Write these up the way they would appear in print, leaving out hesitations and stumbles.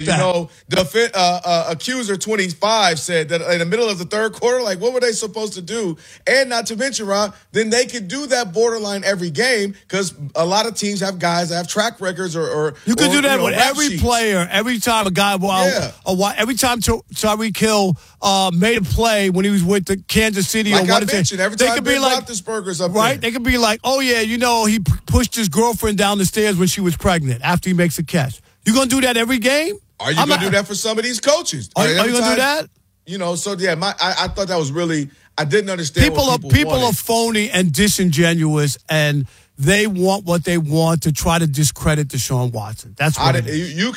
that. The accuser 25 said that in the middle of the third quarter, like, what were they supposed to do? And not to mention, Ron, then they could do that borderline every game because a lot of teams have guys that have track records or you could do that with every sheets. player. Every time a guy, every time Tyreek Hill made a play when he was with the Kansas City like or I mentioned, every time Ben Roethlisberger's up right, there. they could be like, oh yeah, he pushed his girlfriend down the stairs when she was pregnant after he makes a catch. You gonna do that every game? Are you going to do that for some of these coaches? Are you going to do that? I thought that was really – I didn't understand people are phony and disingenuous, and they want what they want to try to discredit Deshaun Watson. That's what it is. You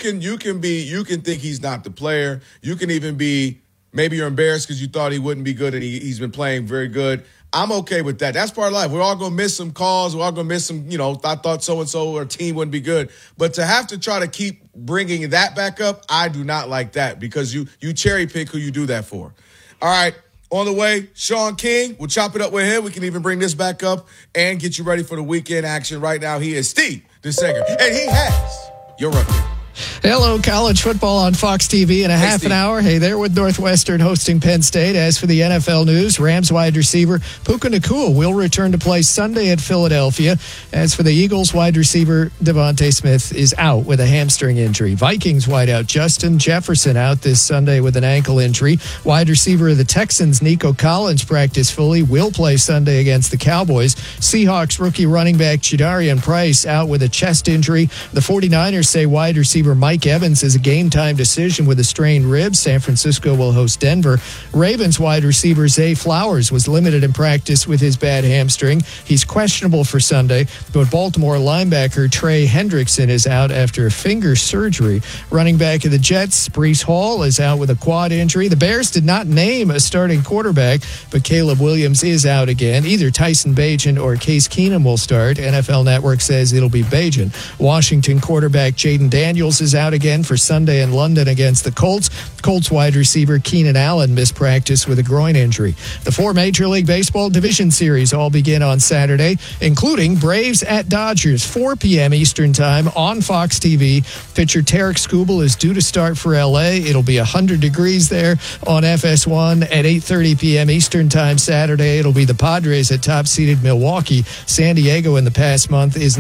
can think he's not the player. You can even be – maybe you're embarrassed because you thought he wouldn't be good and he's been playing very good. I'm okay with that. That's part of life. We're all going to miss some calls. We're all going to miss some, I thought so-and-so or team wouldn't be good. But to have to try to keep bringing that back up, I do not like that because you cherry pick who you do that for. All right, on the way, Sean King. We'll chop it up with him. We can even bring this back up and get you ready for the weekend action. Right now, he is Steve DeSager, and he has your update. Hello, college football on Fox TV in a half an hour. Hey there with Northwestern hosting Penn State. As for the NFL news, Rams wide receiver Puka Nacua will return to play Sunday at Philadelphia. As for the Eagles, wide receiver Devontae Smith is out with a hamstring injury. Vikings wideout Justin Jefferson out this Sunday with an ankle injury. Wide receiver of the Texans, Nico Collins, practiced fully, will play Sunday against the Cowboys. Seahawks rookie running back Jadarian Price out with a chest injury. The 49ers say wide receiver Mike Evans is a game-time decision with a strained rib. San Francisco will host Denver. Ravens wide receiver Zay Flowers was limited in practice with his bad hamstring. He's questionable for Sunday, but Baltimore linebacker Trey Hendrickson is out after a finger surgery. Running back of the Jets, Breece Hall, is out with a quad injury. The Bears did not name a starting quarterback, but Caleb Williams is out again. Either Tyson Bagent or Case Keenum will start. NFL Network says it'll be Bagent. Washington quarterback Jaden Daniels is out again for Sunday in London against the Colts. Colts wide receiver Keenan Allen missed practice with a groin injury. The 4 Major League Baseball division series all begin on Saturday, including Braves at Dodgers, 4 p.m. Eastern Time on Fox TV. Pitcher Tarek Skubal is due to start for L.A. It'll be 100 degrees there on FS1 at 8:30 p.m. Eastern Time Saturday. It'll be the Padres at top-seeded Milwaukee. San Diego in the past month is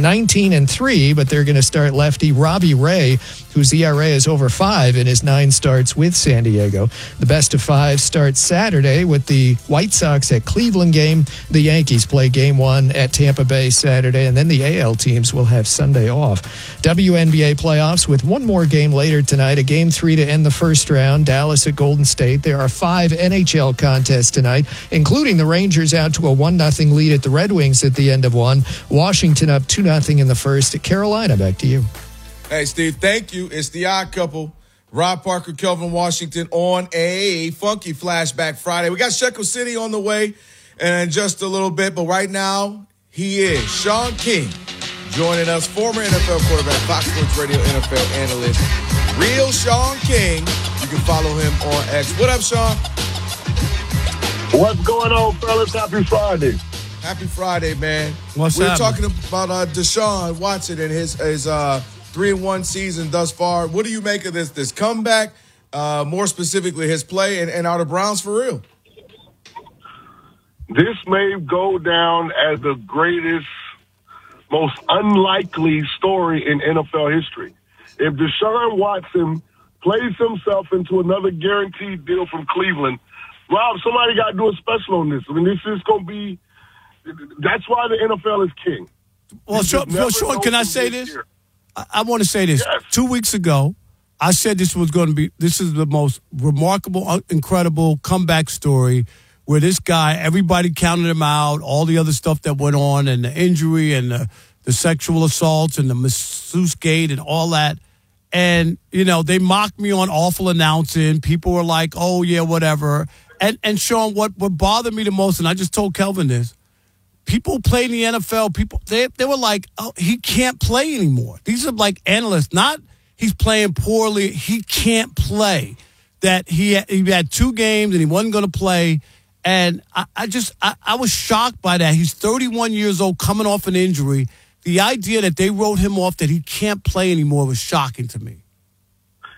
19-3, but they're going to start lefty Robbie Ray, whose ERA is over 5 in his 9 starts with San Diego. The best of 5 starts Saturday with the White Sox at Cleveland game. The Yankees play game 1 at Tampa Bay Saturday, and then the AL teams will have Sunday off. WNBA playoffs with one more game later tonight, a game 3 to end the first round, Dallas at Golden State. There are 5 NHL contests tonight, including the Rangers out to a 1-0 lead at the Red Wings at the end of one. Washington up 2-0 in the first at Carolina. Back to you. Hey, Steve, thank you. It's the Odd Couple. Rob Parker, Kelvin Washington on a funky Flashback Friday. We got Shekel City on the way in just a little bit, but right now, he is Sean King joining us, former NFL quarterback, Fox Sports Radio NFL analyst, real Sean King. You can follow him on X. What up, Sean? What's going on, fellas? Happy Friday. Happy Friday, man. What's We're happening? talking about Deshaun Watson and his 3-1 season thus far. What do you make of this comeback? More specifically, his play, and are the Browns for real? This may go down as the greatest, most unlikely story in NFL history. If Deshaun Watson plays himself into another guaranteed deal from Cleveland, Rob, somebody got to do a special on this. I mean, this is going to be – that's why the NFL is king. Well, Sean, can I say this? I want to say this. Yes. 2 weeks ago, I said this is the most remarkable, incredible comeback story where this guy, everybody counted him out, all the other stuff that went on, and the injury and the sexual assaults and the masseuse gate and all that. And, they mocked me on awful announcing. People were like, oh, yeah, whatever. And Sean, what bothered me the most, and I just told Kelvin this, people play in the NFL, they were like, oh, he can't play anymore. These are like analysts, not he's playing poorly, he can't play. That he had 2 games and he wasn't going to play. And I was shocked by that. He's 31 years old, coming off an injury. The idea that they wrote him off, that he can't play anymore, was shocking to me.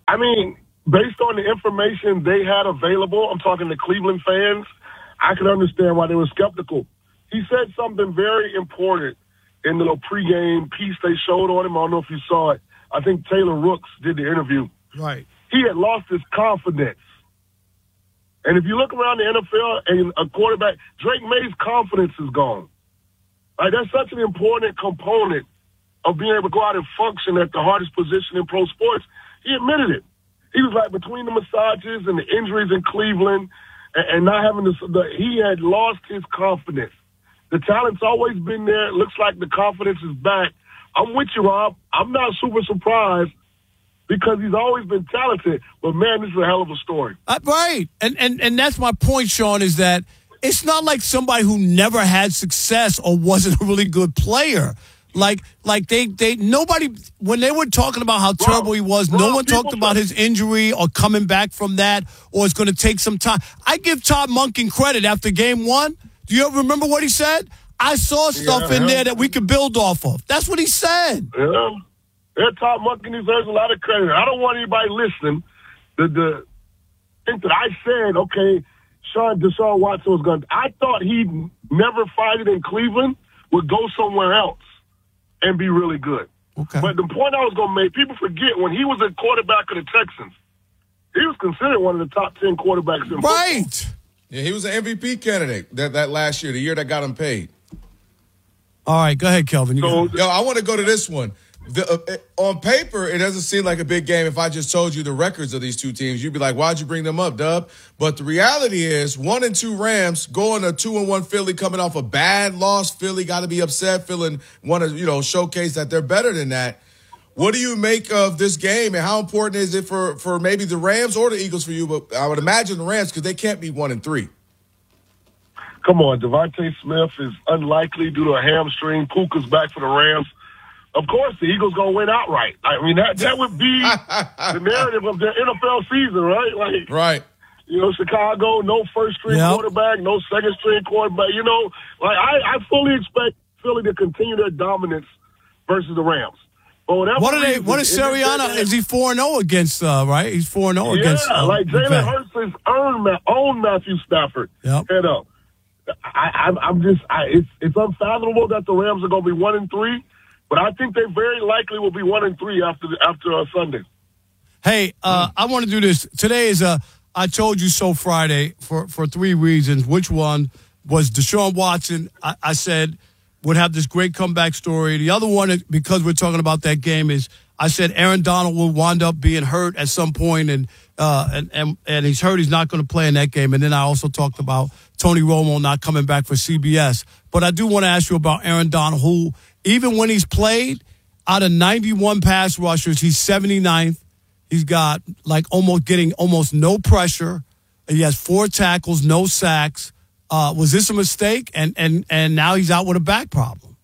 I mean, based on the information they had available, I'm talking to Cleveland fans, I can understand why they were skeptical. He said something very important in the little pregame piece they showed on him. I don't know if you saw it. I think Taylor Rooks did the interview. Right. He had lost his confidence. And if you look around the NFL and a quarterback, Drake May's confidence is gone. Right? That's such an important component of being able to go out and function at the hardest position in pro sports. He admitted it. He was like, between the massages and the injuries in Cleveland and not having he had lost his confidence. The talent's always been there. It looks like the confidence is back. I'm with you, Rob. I'm not super surprised because he's always been talented. But, man, this is a hell of a story. Right. And that's my point, Sean, is that it's not like somebody who never had success or wasn't a really good player. Like they nobody, when they were talking about how terrible he was, no one talked about his injury or coming back from that or it's going to take some time. I give Todd Monken credit after game one. Do you ever remember what he said? I saw stuff in there that we could build off of. That's what he said. Yeah, Todd Monken deserves a lot of credit. I don't want anybody listening to think that I said, okay, Deshaun Watson was going to. I thought he'd never fight it in Cleveland, would go somewhere else and be really good. Okay. But the point I was going to make, people forget, when he was a quarterback of the Texans, he was considered one of the top 10 quarterbacks in football. Right. Yeah, he was an MVP candidate that last year, the year that got him paid. All right, go ahead, Kelvin. I want to go to this one. On paper, it doesn't seem like a big game. If I just told you the records of these two teams, you'd be like, why'd you bring them up, Dub? But the reality is 1-2 Rams going to 2-1 Philly coming off a bad loss. Philly got to be upset, feeling want to, showcase that they're better than that. What do you make of this game, and how important is it for maybe the Rams or the Eagles for you? But I would imagine the Rams, because they can't be 1-3. Come on, Devontae Smith is unlikely due to a hamstring. Puka's back for the Rams. Of course, the Eagles going to win outright. I mean, that would be the narrative of the NFL season, right? Right. Chicago, no first-string quarterback, no second-string quarterback. I fully expect Philly to continue their dominance versus the Rams. What is Sirianni? Is he 4-0 against, right? He's 4-0 against. Yeah, like Jalen Hurts has owned Matthew Stafford. Yep. Head up. It's unfathomable that the Rams are going to be 1-3. But I think they very likely will be 1-3 after Sunday. Hey, I want to do this. Today is I Told You So Friday for three reasons. Which one was Deshaun Watson, I said, would have this great comeback story. The other one, because we're talking about that game, is I said Aaron Donald will wind up being hurt at some point, and he's hurt. He's not going to play in that game. And then I also talked about Tony Romo not coming back for CBS. But I do want to ask you about Aaron Donald, who, even when he's played, out of 91 pass rushers, he's 79th. He's got almost no pressure. He has 4 tackles, no sacks. Was this a mistake? And now he's out with a back problem.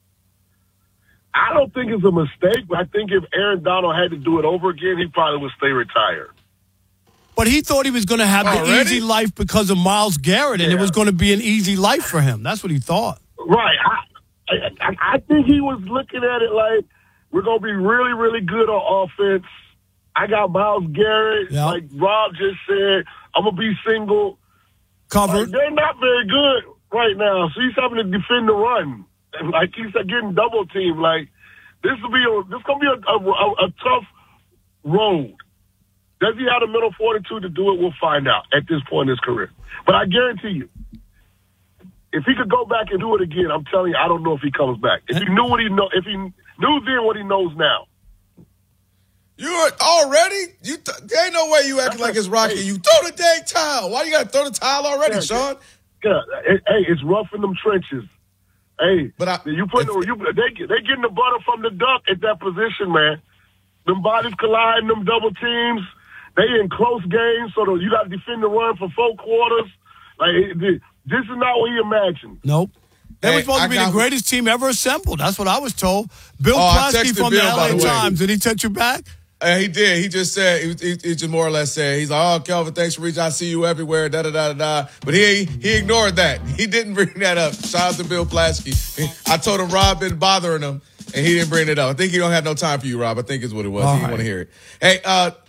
I don't think it's a mistake, but I think if Aaron Donald had to do it over again, he probably would stay retired. But he thought he was going to have the easy life because of Myles Garrett, and it was going to be an easy life for him. That's what he thought. Right. I think he was looking at it like, we're going to be really, really good on offense. I got Myles Garrett. Yep. Like Rob just said, I'm going to be single. Covered. They're not very good right now, so he's having to defend the run. And he's getting double teamed. This going to be a tough road. Does he have the mental fortitude to do it? We'll find out at this point in his career. But I guarantee you, if he could go back and do it again, I'm telling you, I don't know if he comes back. If he knew then what he knows now. You are already? There ain't no way you acting like it's Rocky. You throw the dang towel. Why you got to throw the towel already, Sean? Yeah. Hey, it's rough in them trenches. Hey, but they getting the butter from the duck at that position, man. Them bodies colliding, them double teams. They in close games, so you got to defend the run for 4 quarters. This is not what he imagined. Nope. They were supposed to be the greatest team ever assembled. That's what I was told. Bill Plaschke from the LA Times. Did he touch you back? He did. He just said, he just more or less said, he's like, oh, Kelvin, thanks for reaching out. I see you everywhere, da-da-da-da-da. But he ignored that. He didn't bring that up. Shout out to Bill Plaschke. I told him Rob been bothering him, and he didn't bring it up. I think he don't have no time for you, Rob. I think is what it was. He didn't want to hear it. Hey,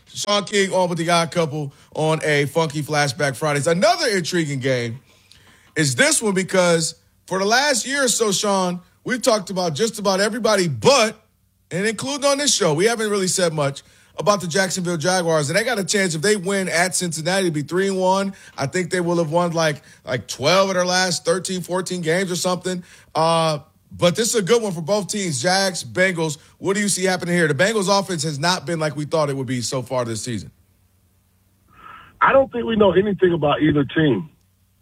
Sean King on with the Odd Couple on a Funky Flashback Fridays. Another intriguing game is this one because for the last year or so, Sean, we've talked about just about everybody but, and including on this show, we haven't really said much about the Jacksonville Jaguars. And they got a chance, if they win at Cincinnati, to be 3-1. I think they will have won like 12 of their last 13, 14 games or something. But this is a good one for both teams, Jags, Bengals. What do you see happening here? The Bengals offense has not been like we thought it would be so far this season. I don't think we know anything about either team.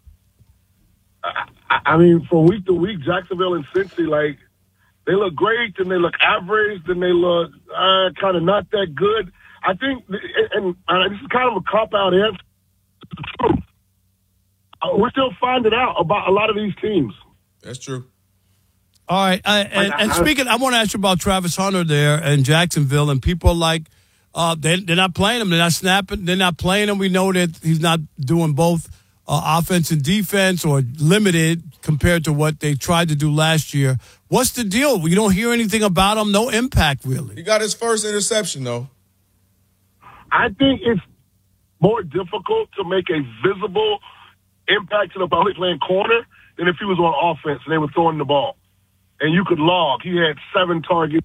I mean, from week to week, Jacksonville and Cincy, like, they look great, then they look average, then they look kind of not that good. I think, and this is kind of a cop-out answer. It's the truth. We're still finding out about a lot of these teams. That's true. All right, and speaking, I want to ask you about Travis Hunter there in Jacksonville, and people are like, they're not playing him, they're not snapping, they're not playing him. We know that he's not doing both offense and defense, or limited compared to what they tried to do last year. What's the deal? You don't hear anything about him, no impact really. He got his first interception, though. I think it's more difficult to make a visible impact to the ball playing corner than if he was on offense and they were throwing the ball. And you could log. He had 7 targets.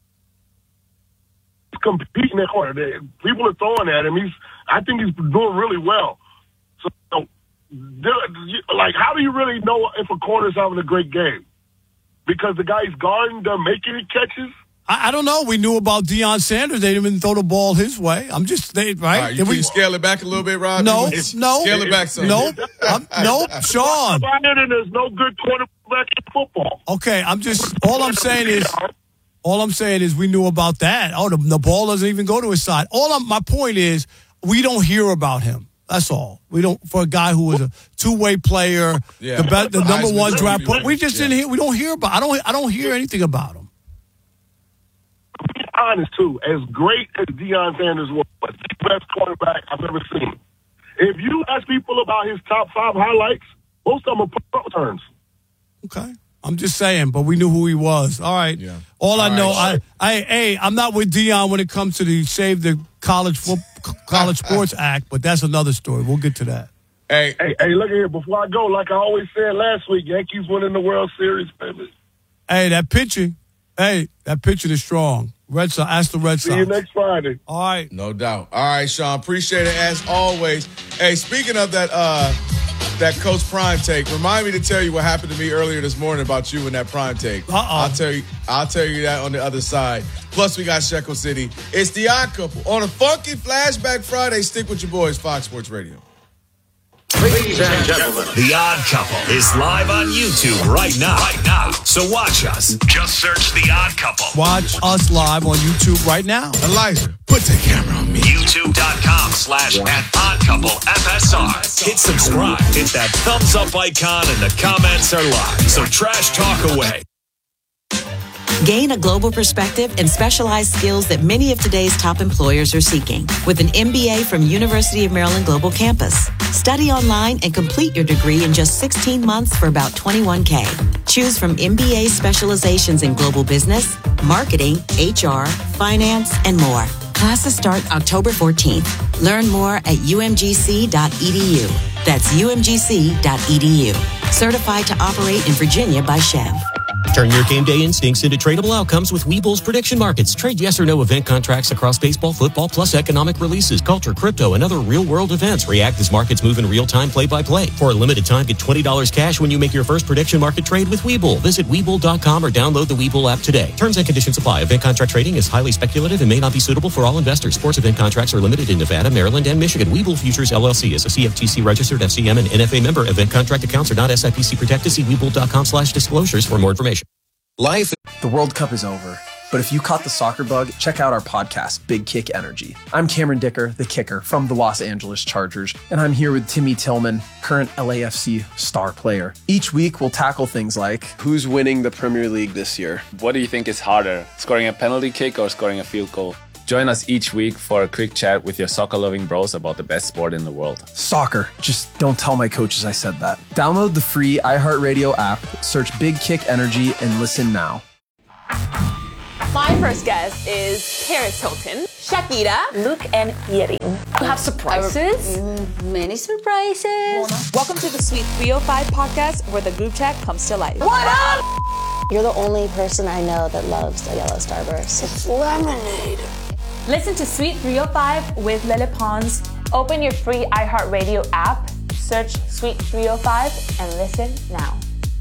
He's competing at corner. People are throwing at him. I think he's doing really well. So, like, how do you really know if a corner's having a great game? Because the guy's guarding, they're making any catches? I don't know. We knew about Deion Sanders. They didn't even throw the ball his way. I'm just saying, right? All right, can you scale it back a little bit, Rob? No. Scale it back some. Nope, Sean. There's no good quarterback in football. Okay, all I'm saying is we knew about that. Oh, the ball doesn't even go to his side. My point is we don't hear about him. That's all. We don't, for a guy who was a two-way player, the number one draft pick. We just didn't hear. We don't hear about. I don't hear anything about him. To be honest, too, as great as Deion Sanders was, the best quarterback I've ever seen. If you ask people about his top 5 highlights, most of them are punt returns. Okay. I'm just saying, but we knew who he was. All right. Yeah. I know, I'm not with Deion when it comes to the Save the College Sports Act, but that's another story. We'll get to that. Hey, look here. Before I go, like I always said last week, Yankees winning the World Series, baby. Hey, that pitching is strong. Red Sox, ask the Red Sox. See you next Friday. All right. No doubt. All right, Sean. Appreciate it as always. Hey, speaking of that Coach Prime take, remind me to tell you what happened to me earlier this morning about you and that Prime take. I'll tell you that on the other side. Plus, we got Shekel City. It's the Odd Couple on a Funky Flashback Friday. Stick with your boys, Fox Sports Radio. Ladies and gentlemen, The Odd Couple is live on YouTube right now. So watch us. Just search The Odd Couple. Watch us live on YouTube right now. Elijah, put that camera on me. YouTube.com/@OddCoupleFSR. Hit subscribe. Hit that thumbs up icon, and the comments are live. So trash talk away. Gain a global perspective and specialized skills that many of today's top employers are seeking with an MBA from University of Maryland Global Campus. Study online and complete your degree in just 16 months for about $21K. Choose from MBA specializations in global business, marketing, HR, finance, and more. Classes start October 14th. Learn more at umgc.edu. That's umgc.edu. Certified to operate in Virginia by Chev. Turn your game day instincts into tradable outcomes with Webull's prediction markets. Trade yes or no event contracts across baseball, football, plus economic releases, culture, crypto, and other real-world events. React as markets move in real time, play-by-play. For a limited time, get $20 cash when you make your first prediction market trade with Webull. Visit Webull.com or download the Webull app today. Terms and conditions apply. Event contract trading is highly speculative and may not be suitable for all investors. Sports event contracts are limited in Nevada, Maryland, and Michigan. Webull Futures, LLC is a CFTC-registered FCM and NFA member. Event contract accounts are not SIPC protected. See Webull.com/disclosures for more information. The World Cup is over, but if you caught the soccer bug, check out our podcast, Big Kick Energy. I'm Cameron Dicker, the kicker from the Los Angeles Chargers, and I'm here with Timmy Tillman, current LAFC star player. Each week, we'll tackle things like, who's winning the Premier League this year? What do you think is harder, scoring a penalty kick or scoring a field goal? Join us each week for a quick chat with your soccer-loving bros about the best sport in the world. Soccer. Just don't tell my coaches I said that. Download the free iHeartRadio app, search Big Kick Energy, and listen now. My first guest is Paris Hilton. Shakira, Luke, and Yerin. You have surprises? Many surprises. Welcome to the Sweet 305 podcast, where the group chat comes to life. What up? You're the only person I know that loves a yellow Starburst. It's lemonade. Listen to Sweet 305 with Lele Pons. Open your free iHeartRadio app, search Sweet 305, and listen now.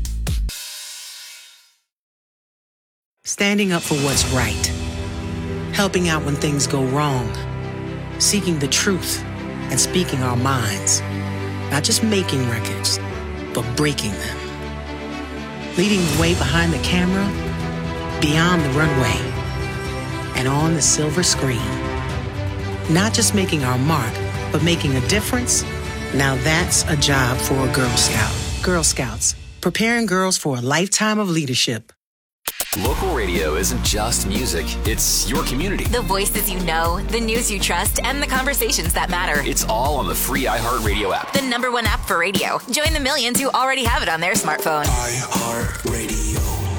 Standing up for what's right. Helping out when things go wrong. Seeking the truth and speaking our minds. Not just making records, but breaking them. Leading the way behind the camera, beyond the runway, and on the silver screen. Not just making our mark, but making a difference. Now that's a job for a Girl Scout. Girl Scouts, preparing girls for a lifetime of leadership. Local radio isn't just music, it's your community. The voices you know, the news you trust, and the conversations that matter. It's all on the free iHeartRadio app. The #1 app for radio. Join the millions who already have it on their smartphone. iHeartRadio.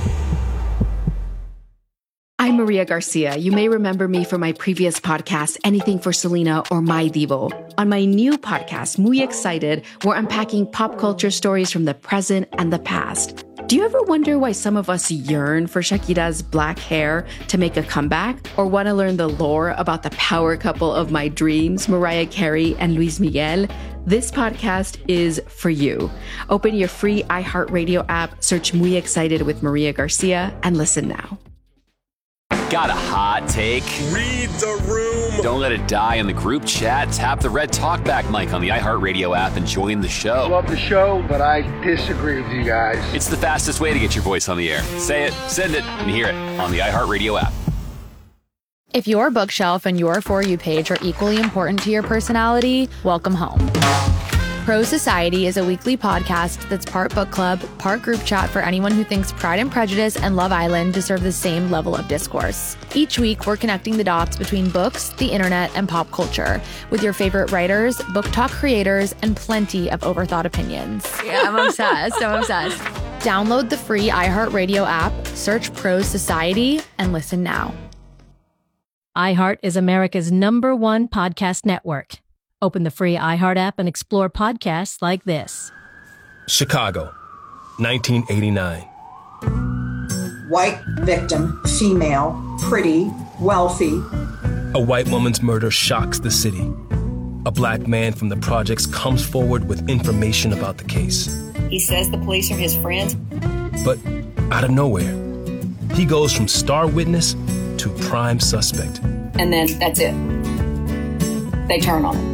I'm Maria Garcia. You may remember me from my previous podcast, Anything for Selena or My Divo. On my new podcast, Muy Excited, we're unpacking pop culture stories from the present and the past. Do you ever wonder why some of us yearn for Shakira's black hair to make a comeback? Or want to learn the lore about the power couple of my dreams, Mariah Carey and Luis Miguel? This podcast is for you. Open your free iHeartRadio app, search Muy Excited with Maria Garcia, and listen now. Got a hot take? Read the room. Don't let it die in the group chat. Tap the red talkback mic on the iHeartRadio app and join the show. Love the show, but I disagree with you guys. It's the fastest way to get your voice on the air. Say it, send it, and hear it on the iHeartRadio app. If your bookshelf and your For You page are equally important to your personality, welcome home. Pro Society is a weekly podcast that's part book club, part group chat for anyone who thinks Pride and Prejudice and Love Island deserve the same level of discourse. Each week, we're connecting the dots between books, the internet, and pop culture with your favorite writers, book talk creators, and plenty of overthought opinions. Yeah, I'm obsessed. Download the free iHeartRadio app, search Pro Society, and listen now. iHeart is America's #1 podcast network. Open the free iHeart app and explore podcasts like this. Chicago, 1989. White victim, female, pretty, wealthy. A white woman's murder shocks the city. A black man from the projects comes forward with information about the case. He says the police are his friends. But out of nowhere, he goes from star witness to prime suspect. And then that's it. They turn on him.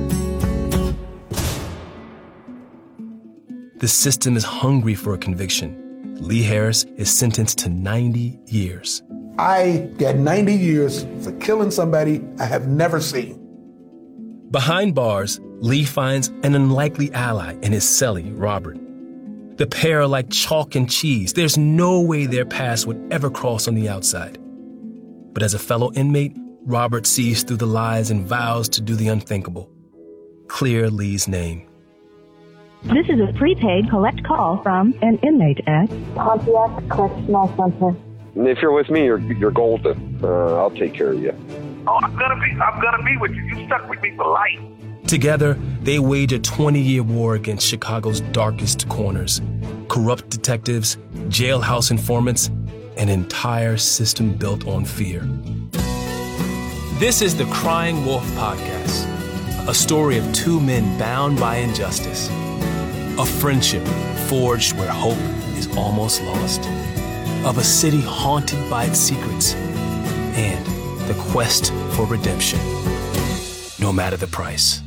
The system is hungry for a conviction. Lee Harris is sentenced to 90 years. I get 90 years for killing somebody I have never seen. Behind bars, Lee finds an unlikely ally in his cellie, Robert. The pair are like chalk and cheese. There's no way their paths would ever cross on the outside. But as a fellow inmate, Robert sees through the lies and vows to do the unthinkable. Clear Lee's name. This is a prepaid collect call from an inmate at Pontiac Correctional Center. If you're with me, you're golden. I'll take care of you. Oh, I'm gonna be with you. You stuck with me for life. Together, they wage a 20-year war against Chicago's darkest corners. Corrupt detectives, jailhouse informants, an entire system built on fear. This is the Crying Wolf Podcast, a story of two men bound by injustice. A friendship forged where hope is almost lost. Of a city haunted by its secrets. And the quest for redemption, no matter the price.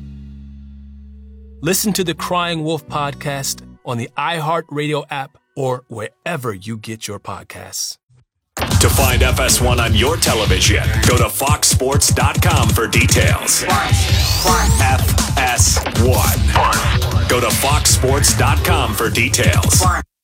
Listen to the Crying Wolf Podcast on the iHeartRadio app or wherever you get your podcasts. To find FS1 on your television, go to foxsports.com for details. FS1. Go to foxsports.com for details.